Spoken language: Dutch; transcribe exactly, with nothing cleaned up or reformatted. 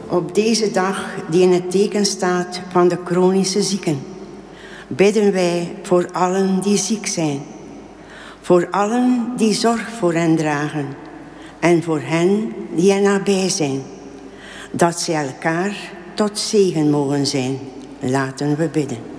op deze dag die in het teken staat van de chronische zieken, bidden wij voor allen die ziek zijn, voor allen die zorg voor hen dragen en voor hen die er nabij zijn, dat zij elkaar tot zegen mogen zijn. Laten we bidden.